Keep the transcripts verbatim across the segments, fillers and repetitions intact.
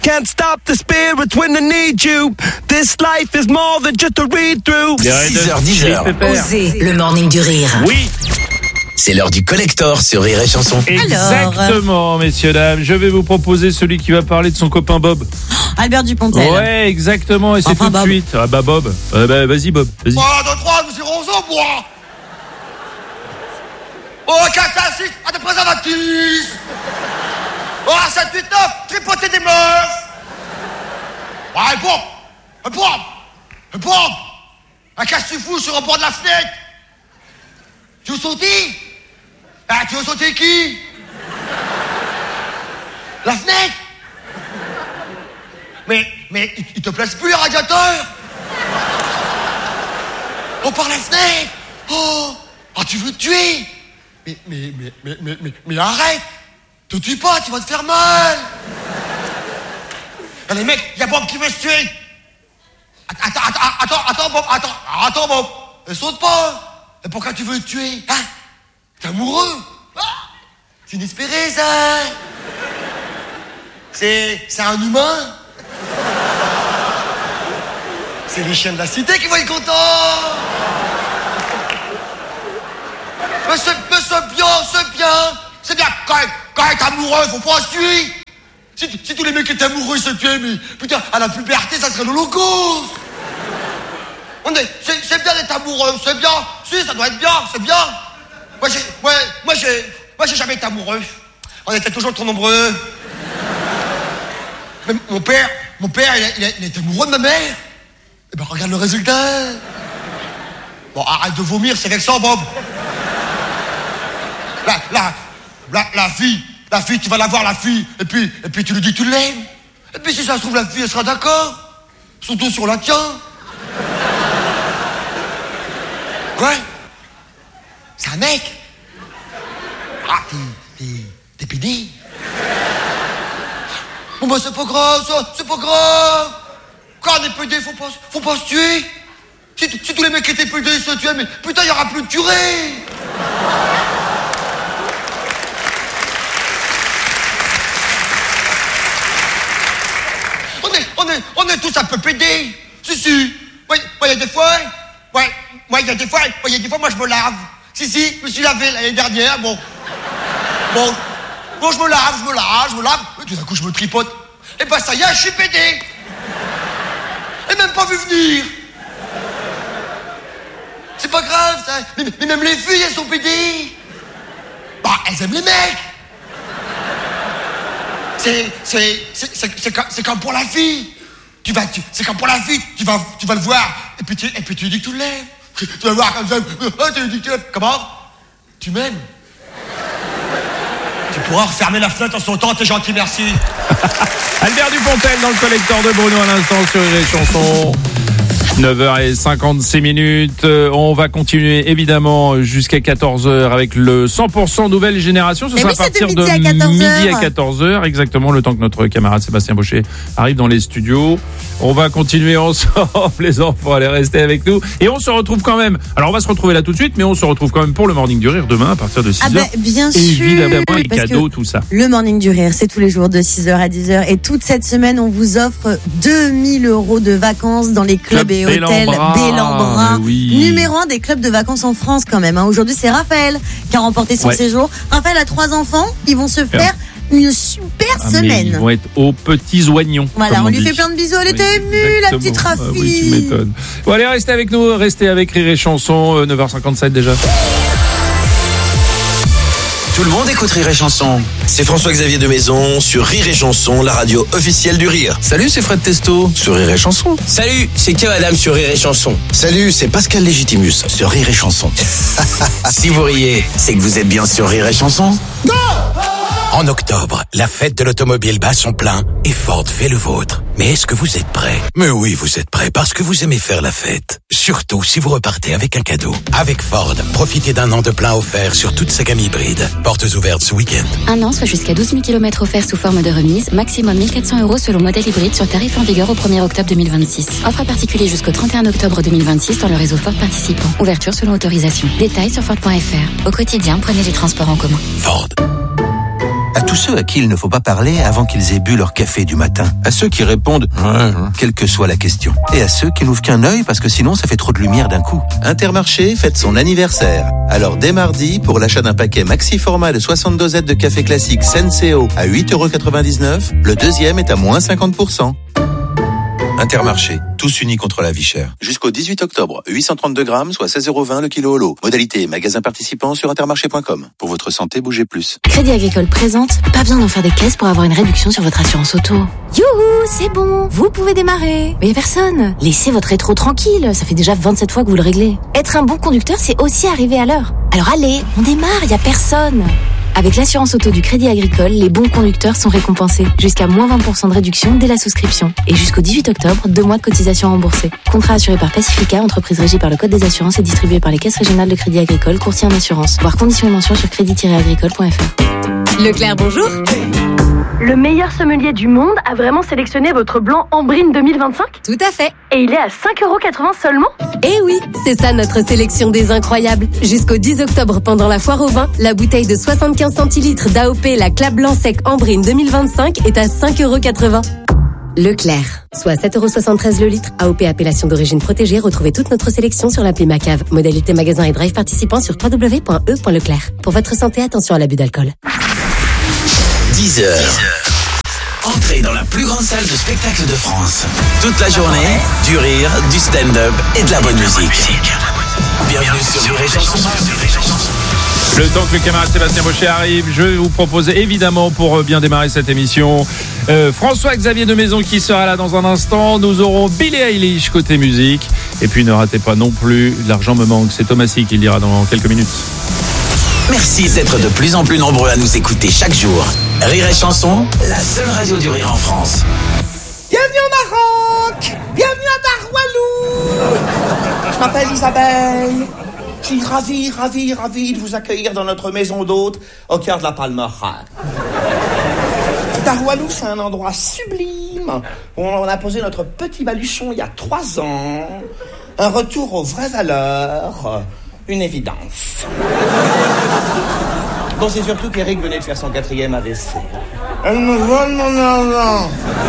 Can't stop the spirit when I need you. This life is more than just a read-through. six heures dix. Osez le morning du rire. Oui. C'est l'heure du collector sur Rire et Chanson. Exactement, messieurs, dames. Je vais vous proposer celui qui va parler de son copain Bob. Albert Dupontel. Ouais, exactement. Et c'est enfin, tout Bob. de suite. Ah bah Bob. Euh, bah, vas-y Bob. Vas-y. un, deux, trois, nous irons au bois. Oh, quatre, cinq, six, à des préservatifs. Oh, sept, huit, neuf, tripoter des meufs. Ouais, Bob. Un Bob. Un Bob. Un qu'est-ce que tu fous sur le bord de la fenêtre? Tu veux sauter? Ah, tu veux sauter qui? La fenêtre? Mais, mais, il, il te place plus le radiateur? Oh, par la fenêtre? Oh, ah, tu veux te tuer? Mais, mais, mais, mais, mais, mais, mais arrête! Te tue pas, tu vas te faire mal! Allez, mec, il y a Bob qui veut se tuer! Attends, attends, attends, attends, Bob, attends, attends, Bob! Ne saute pas! Et pourquoi tu veux le tuer? Hein? T'es amoureux? Ah, c'est inespéré, ça! C'est. C'est un humain? C'est les chiens de la cité qui vont être contents! Mais c'est, mais c'est bien, c'est bien! C'est bien, quand, quand t'es amoureux, faut pas se tuer! Si, si tous les mecs étaient amoureux, ils se tuaient, mais putain, à la puberté, ça serait l'Holocauste! On est, c'est, c'est bien d'être amoureux, c'est bien! Si, ça doit être bien, c'est bien! Moi, j'ai, ouais, moi, j'ai, moi, j'ai jamais été amoureux. On était toujours trop nombreux. Même mon père, mon père, il, a, il, a, il était amoureux de ma mère. Eh ben, regarde le résultat. Bon, arrête de vomir, c'est vexant, Bob. La, la, la, la fille, la fille, tu vas la voir, la fille, et puis, et puis tu lui dis que tu l'aimes. Et puis si ça se trouve, la fille, elle sera d'accord. Surtout sur la tien. Quoi? C'est un mec? Ah, t'es, t'es, t'es pédé? Bon bah c'est pas grave, ça, c'est pas grave. Quand on est pédé, faut pas, faut pas se tuer. Si, si tous les mecs qui étaient pédés se tuaient, mais putain, il y aura plus de tuerie. On est, on est, on est tous un peu pédés. Si, si. Ouais, il y a des fois, ouais, ouais, il y a des fois, il y a des fois, moi je me lave. Si, si, je me suis lavé l'année dernière, bon. Bon, bon, je me lave, je me lave, je me lave. Et tout d'un coup, je me tripote. Et ben, ça y est, je suis pédé. Et même pas vu venir. C'est pas grave, ça. Mais, mais même les filles, elles sont pédées. Bah, elles aiment les mecs. C'est, c'est, c'est, c'est, c'est, comme, c'est comme pour la fille. Tu vas, tu, c'est comme pour la fille. Tu vas, tu vas le voir. Et puis tu, et puis tu lui dis que tu l'aimes. Tu vas voir comme ça. Oh, tu lui dis que tu l'aimes. Comment? Tu m'aimes? Tu pourras refermer la fenêtre en sautant, t'es gentil, merci. Albert Dupontel dans le collecteur de Bruno à l'instant sur Rire et Chanson. neuf heures cinquante-six minutes. On va continuer évidemment jusqu'à quatorze heures avec le cent pour cent nouvelle génération. Ce Mais sera oui, à partir de de midi à quatorze heures. midi à quatorze heures, exactement le temps que notre camarade Sébastien Baucher arrive dans les studios. On va continuer ensemble, les enfants, allez rester avec nous. Et on se retrouve quand même. Alors on va se retrouver là tout de suite, mais on se retrouve quand même pour le Morning du Rire demain à partir de six heures. Ah ben, bien sûr. Évidemment, les parce cadeaux, que tout ça. Le Morning du Rire, c'est tous les jours de six heures à dix heures. Et toute cette semaine, on vous offre deux mille euros de vacances dans les clubs Club et hôtels Bellambra. Bellambra. Oui. Numéro un des clubs de vacances en France quand même. Hein. Aujourd'hui, c'est Raphaël qui a remporté son Ouais. séjour. Raphaël a trois enfants. Ils vont se faire une super Ah, mais semaine. ils vont être aux petits oignons. Voilà, comme on lui dit. fait plein de bisous. Elle était Oui, émue, la exactement. petite Ah Rafi. oui, tu m'étonnes. Bon, allez, restez avec nous, restez avec Rire et Chanson, euh, neuf heures cinquante-sept déjà. Tout le monde écoute Rire et Chanson. C'est François-Xavier de Maison sur Rire et Chanson, la radio officielle du rire. Salut, c'est Fred Testo sur Rire et Chanson. Salut, c'est Kev Adam sur Rire et Chanson. Salut, c'est Pascal Légitimus sur Rire et Chanson. Si vous riez, c'est que vous êtes bien sur Rire et Chanson. En octobre, la fête de l'automobile bat son plein et Ford fait le vôtre. Mais est-ce que vous êtes prêts? Mais oui, vous êtes prêts parce que vous aimez faire la fête. Surtout si vous repartez avec un cadeau. Avec Ford, profitez d'un an de plein offert sur toute sa gamme hybride. Portes ouvertes ce week-end. Un an, soit jusqu'à douze mille kilomètres offerts sous forme de remise, maximum mille quatre cents euros selon modèle hybride sur tarif en vigueur au premier octobre deux mille vingt-six. Offre à particulier jusqu'au trente et un octobre deux mille vingt-six dans le réseau Ford participant. Ouverture selon autorisation. Détails sur Ford point F R. Au quotidien, prenez les transports en commun. Ford. À tous ceux à qui il ne faut pas parler avant qu'ils aient bu leur café du matin. À ceux qui répondent « ouais, quelle que soit la question ». Et à ceux qui n'ouvrent qu'un œil parce que sinon ça fait trop de lumière d'un coup. Intermarché fête son anniversaire. Alors dès mardi, pour l'achat d'un paquet maxi format de soixante dosettes de café classique Senseo à huit euros quatre-vingt-dix-neuf, le deuxième est à moins cinquante pour cent. Intermarché, tous unis contre la vie chère. Jusqu'au dix-huit octobre, huit cent trente-deux grammes, soit seize euros vingt le kilo holo. Modalité magasin participant sur intermarché point com. Pour votre santé, bougez plus. Crédit Agricole présente, pas besoin d'en faire des caisses pour avoir une réduction sur votre assurance auto. Youhou, c'est bon, vous pouvez démarrer. Mais y a personne. Laissez votre rétro tranquille, ça fait déjà vingt-sept fois que vous le réglez. Être un bon conducteur, c'est aussi arriver à l'heure. Alors allez, on démarre, y a personne. Avec l'assurance auto du Crédit Agricole, les bons conducteurs sont récompensés. Jusqu'à moins vingt pour cent de réduction dès la souscription. Et jusqu'au dix-huit octobre, deux mois de cotisation remboursée. Contrat assuré par Pacifica, entreprise régie par le Code des assurances et distribué par les caisses régionales de Crédit Agricole, courtier en assurance. Voir conditions et mentions sur crédit tiret agricole point f r. Leclerc, bonjour. Le meilleur sommelier du monde a vraiment sélectionné votre blanc Ambrine deux mille vingt-cinq ? Tout à fait. Et il est à cinq euros quatre-vingts seulement ? Eh oui, c'est ça notre sélection des incroyables. Jusqu'au dix octobre, pendant la foire au vin, la bouteille de soixante-quinze centilitres d'A O P, la Clap Blanc Sec Ambrine deux mille vingt-cinq est à cinq euros quatre-vingts. Leclerc, soit sept euros soixante-treize le litre. A O P appellation d'origine protégée. Retrouvez toute notre sélection sur l'appli Macave. Modalité magasin et drive participant sur w w w point e point leclerc. Pour votre santé, attention à l'abus d'alcool. dix heures. Entrez dans la plus grande salle de spectacle de France. Toute la journée, du rire, du stand-up et de la bonne musique. Bienvenue sur Rire et Chanson. Le temps que le camarade Sébastien Baucher arrive, je vais vous proposer évidemment pour bien démarrer cette émission euh, François-Xavier de Maison qui sera là dans un instant. Nous aurons Billie Eilish côté musique. Et puis ne ratez pas non plus L'argent me manque. C'est Thomasy qui le dira dans quelques minutes. Merci d'être de plus en plus nombreux à nous écouter chaque jour. Rire et Chanson, la seule radio du rire en France. Bienvenue au Maroc. Bienvenue à Darwalou. Je m'appelle Isabelle. Je suis ravi, ravi, ravi de vous accueillir dans notre maison d'hôte au cœur de la Palmera. Darwalou, c'est un endroit sublime où on a posé notre petit baluchon il y a trois ans. Un retour aux vraies valeurs, une évidence. Bon, c'est surtout qu'Eric venait de faire son quatrième A V C. Elle me vole mon argent.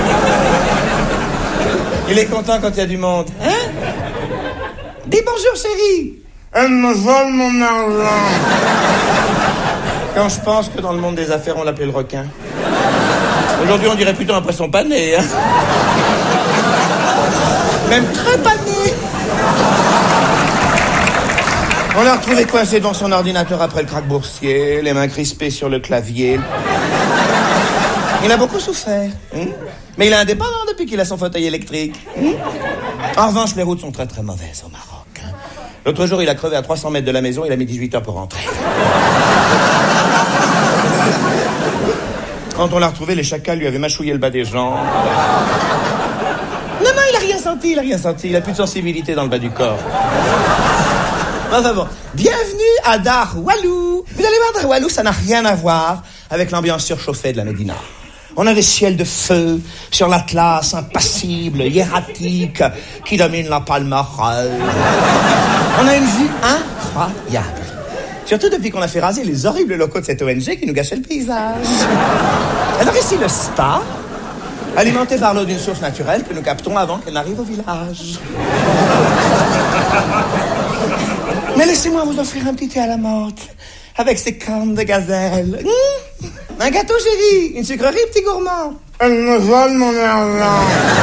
Il est content quand il y a du monde. Hein? Dis bonjour, chérie. Elle me vole mon argent. Quand je pense que dans le monde des affaires, on l'appelait le requin. Aujourd'hui, on dirait plutôt un poisson pané. Hein? Même très pané. On l'a retrouvé coincé devant son ordinateur après le krach boursier, les mains crispées sur le clavier. Il a beaucoup souffert. Hein? Mais il est indépendant depuis qu'il a son fauteuil électrique. Hein? En revanche, les routes sont très très mauvaises au Maroc. Hein? L'autre jour, il a crevé à trois cents mètres de la maison, il a mis dix-huit heures pour rentrer. Quand on l'a retrouvé, les chacals lui avaient mâchouillé le bas des jambes. Non, non, il a rien senti, il a rien senti. Il a plus de sensibilité dans le bas du corps. Enfin bon, bienvenue à Darwalou. Vous allez voir, Darwalou, ça n'a rien à voir avec l'ambiance surchauffée de la Médina. On a des ciels de feu sur l'Atlas impassible, hiératique, qui domine la Palmera. On a une vue incroyable. Surtout depuis qu'on a fait raser les horribles locaux de cette O N G qui nous gâchaient le paysage. Alors ici, le spa, alimenté par l'eau d'une source naturelle que nous captons avant qu'elle n'arrive au village. Mais laissez-moi vous offrir un petit thé à la menthe, avec ses cornes de gazelle. Mmh, un gâteau, chérie, une sucrerie, petit gourmand. Elle me vole mon argent.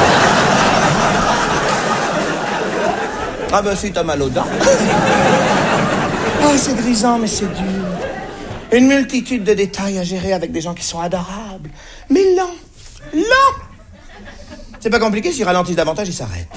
Ah ben si t'as mal aux dents. Ah, c'est grisant, mais c'est dur. Une multitude de détails à gérer avec des gens qui sont adorables. Mais lents, lents. C'est pas compliqué, s'ils ralentissent davantage, ils s'arrêtent.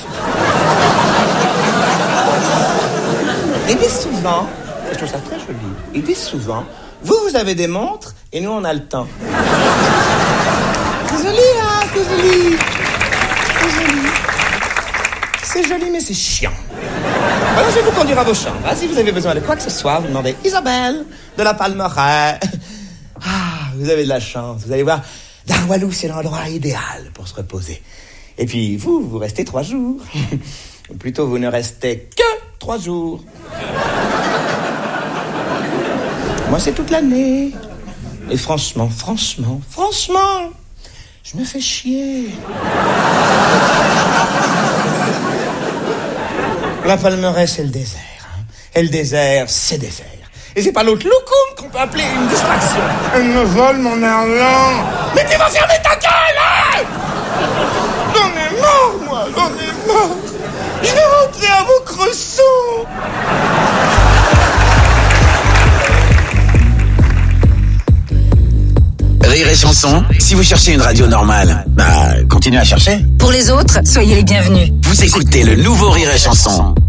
Ils disent souvent, je trouve ça très joli, ils disent souvent, vous, vous avez des montres et nous, on a le temps. C'est joli, hein, c'est joli. C'est joli. C'est joli, mais c'est chiant. Alors, je vais vous conduire à vos chambres. Hein. Si vous avez besoin de quoi que ce soit, vous demandez Isabelle de la Palmera. Ah, vous avez de la chance. Vous allez voir, Darwalou, c'est l'endroit idéal pour se reposer. Et puis, vous, vous restez trois jours. Ou plutôt, vous ne restez que trois jours. Moi, c'est toute l'année. Et franchement, franchement, franchement, je me fais chier. La Palmeraie, c'est le désert. Hein. Et le désert, c'est désert. Et c'est pas l'autre loukoum qu'on peut appeler une distraction. Elle me vole mon argent. Mais tu vas fermer ta gueule, hein! J'en ai marre, moi, j'en ai marre. Je vais rentrer à vos cressons. Rire et chanson, si vous cherchez une radio normale, bah, continuez à chercher. Pour les autres, soyez les bienvenus. Vous écoutez le nouveau Rire et chanson.